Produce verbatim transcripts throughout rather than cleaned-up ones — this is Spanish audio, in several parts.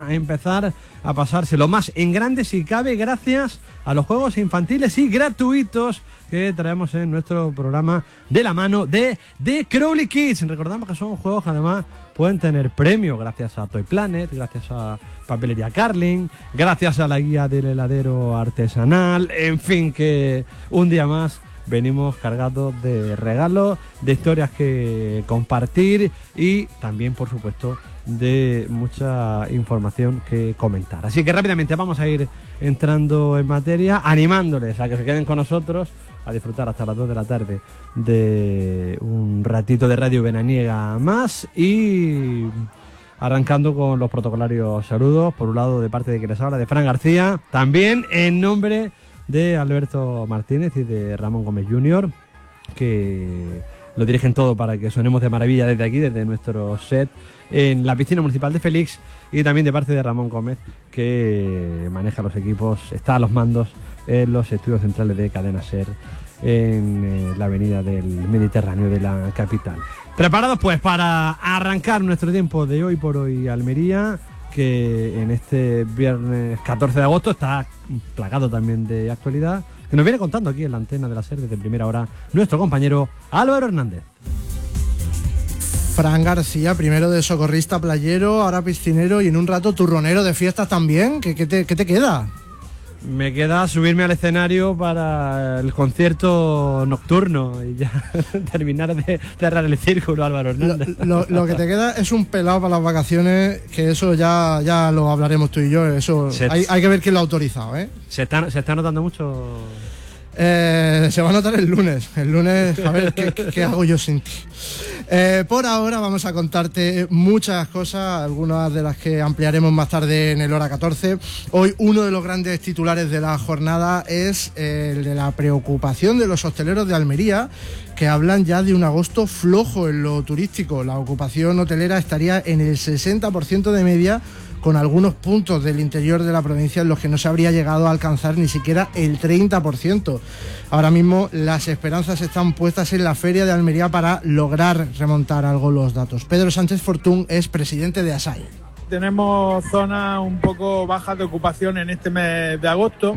a empezar a pasárselo más en grande si cabe, gracias a los juegos infantiles y gratuitos que traemos en nuestro programa de la mano de The Crowley Kids. Recordamos que son juegos que además pueden tener premios gracias a Toy Planet, gracias a Papelería Carling, gracias a la guía del heladero artesanal, en fin, que un día más venimos cargados de regalos, de historias que compartir y también, por supuesto, de mucha información que comentar. Así que rápidamente vamos a ir entrando en materia, animándoles a que se queden con nosotros, a disfrutar hasta las dos de la tarde de un ratito de radio veraniega más y arrancando con los protocolarios saludos, por un lado de parte de quien les habla, de Fran García, también en nombre de Alberto Martínez y de Ramón Gómez junior, que lo dirigen todo para que sonemos de maravilla desde aquí, desde nuestro set en la piscina municipal de Félix, y también de parte de Ramón Gómez, que maneja los equipos, está a los mandos en los estudios centrales de Cadena Ser en eh, la avenida del Mediterráneo de la capital. Preparados pues para arrancar nuestro tiempo de hoy por hoy Almería, que en este viernes catorce de agosto está plagado también de actualidad, que nos viene contando aquí en la antena de la SER desde primera hora nuestro compañero Álvaro Hernández. Fran García, primero de socorrista playero, ahora piscinero y en un rato turronero de fiestas también. ¿Qué, qué, te, qué te queda? Me queda subirme al escenario para el concierto nocturno y ya terminar de cerrar el círculo, Álvaro Hernández. Lo, lo, lo que te queda es un pelado para las vacaciones, que eso ya, ya lo hablaremos tú y yo. Eso se, hay, hay que ver quién lo ha autorizado, ¿eh? ¿Se está, se está notando mucho? Eh, se va a notar el lunes. El lunes, a ver, ¿qué, qué hago yo sin ti? Eh, por ahora vamos a contarte muchas cosas, algunas de las que ampliaremos más tarde en el Hora catorce. Hoy uno de los grandes titulares de la jornada es el de la preocupación de los hosteleros de Almería, que hablan ya de un agosto flojo en lo turístico. La ocupación hotelera estaría en el sesenta por ciento de media, con algunos puntos del interior de la provincia en los que no se habría llegado a alcanzar ni siquiera el treinta por ciento. Ahora mismo las esperanzas están puestas en la Feria de Almería para lograr remontar algo los datos. Pedro Sánchez Fortún es presidente de ASAI. Tenemos zonas un poco bajas de ocupación en este mes de agosto.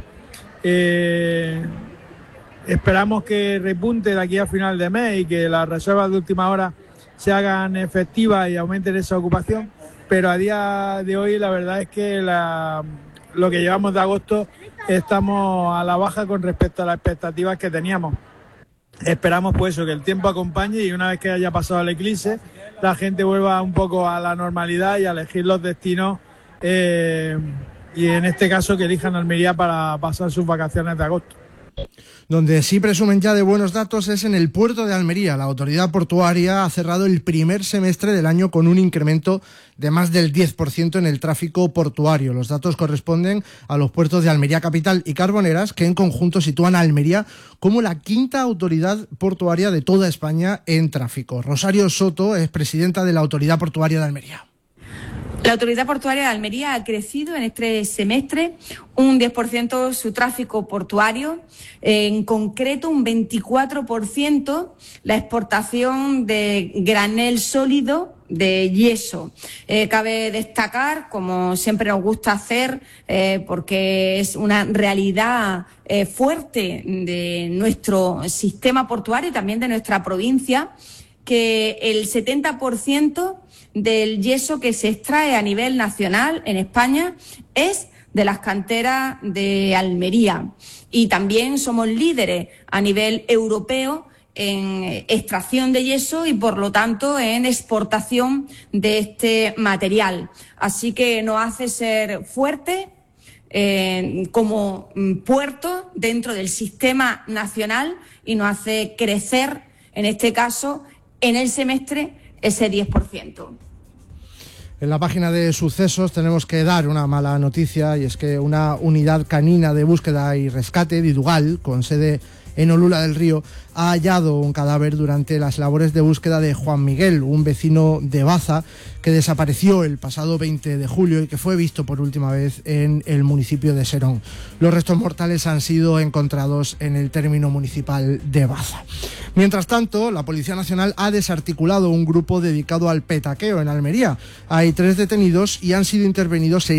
Eh, esperamos que repunte de aquí a final de mes y que las reservas de última hora se hagan efectivas y aumenten esa ocupación. Pero a día de hoy la verdad es que la, lo que llevamos de agosto estamos a la baja con respecto a las expectativas que teníamos. Esperamos pues eso, que el tiempo acompañe y una vez que haya pasado el eclipse, la gente vuelva un poco a la normalidad y a elegir los destinos eh, y en este caso que elijan Almería para pasar sus vacaciones de agosto. Donde sí presumen ya de buenos datos es en el puerto de Almería. La autoridad portuaria ha cerrado el primer semestre del año con un incremento de más del diez por ciento en el tráfico portuario. Los datos corresponden a los puertos de Almería Capital y Carboneras, que en conjunto sitúan a Almería como la quinta autoridad portuaria de toda España en tráfico. Rosario Soto es presidenta de la Autoridad Portuaria de Almería. La Autoridad Portuaria de Almería ha crecido en este semestre un diez por ciento su tráfico portuario, en concreto un veinticuatro por ciento la exportación de granel sólido de yeso. Eh, cabe destacar, como siempre nos gusta hacer, eh, porque es una realidad eh, fuerte de nuestro sistema portuario y también de nuestra provincia, que el setenta por ciento del yeso que se extrae a nivel nacional en España es de las canteras de Almería. Y también somos líderes a nivel europeo en extracción de yeso y, por lo tanto, en exportación de este material. Así que nos hace ser fuertes eh, como puerto dentro del sistema nacional y nos hace crecer, en este caso, en el semestre, ese diez por ciento. En la página de sucesos tenemos que dar una mala noticia, y es que una unidad canina de búsqueda y rescate, Didugal, con sede en Olula del Río, ha hallado un cadáver durante las labores de búsqueda de Juan Miguel, un vecino de Baza que desapareció el pasado veinte de julio y que fue visto por última vez en el municipio de Serón. Los restos mortales han sido encontrados en el término municipal de Baza. Mientras tanto, la Policía Nacional ha desarticulado un grupo dedicado al petaqueo en Almería. Hay tres detenidos y han sido intervenidos seis